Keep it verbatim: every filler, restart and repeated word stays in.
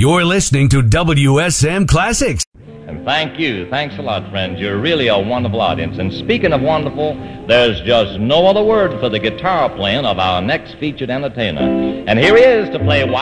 You're listening to W S M Classics. And thank you. Thanks a lot, friends. You're really a wonderful audience. And speaking of wonderful, there's just no other word for the guitar playing of our next featured entertainer. And here he is to play